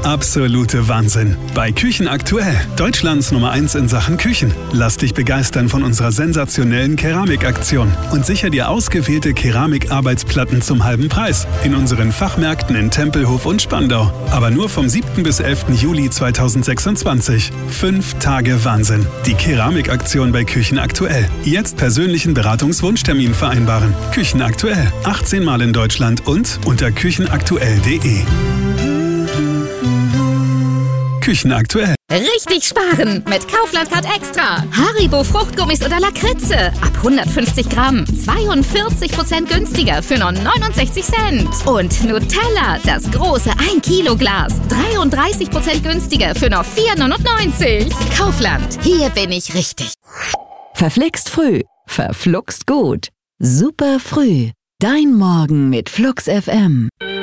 absolute Wahnsinn. Bei Küchen aktuell, Deutschlands Nummer 1 in Sachen Küchen. Lass dich begeistern von unserer sensationellen Keramikaktion und sicher dir ausgewählte Keramikarbeitsplatten zum halben Preis in unseren Fachmärkten in Tempelhof und Spandau. Aber nur vom 7. bis 11. Juli 2026. 5 Tage Wahnsinn. Die Keramikaktion bei Küchen aktuell. Jetzt persönlichen Beratungswunschtermin vereinbaren. Küchen aktuell. 18 Mal in Deutschland und unter küchenaktuell.de. Küchen aktuell. Richtig sparen mit Kaufland Card Extra. Haribo Fruchtgummis oder Lakritze. Ab 150 Gramm. 42% günstiger für nur 69 Cent. Und Nutella, das große 1 Kilo Glas. 33% günstiger für nur 4,99. Kaufland, hier bin ich richtig. Verflixt früh, verfluxt gut. Super früh. Dein Morgen mit Flux FM.